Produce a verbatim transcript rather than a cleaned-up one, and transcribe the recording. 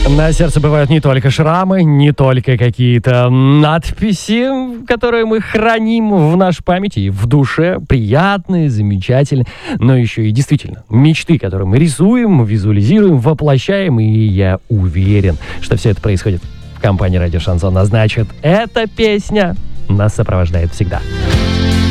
На сердце бывают не только шрамы, не только какие-то надписи, которые мы храним в нашей памяти и в душе, приятные, замечательные, но еще и действительно мечты, которые мы рисуем, визуализируем, воплощаем, и я уверен, что все это происходит в компании «Радио Шансон», а значит, эта песня нас сопровождает всегда.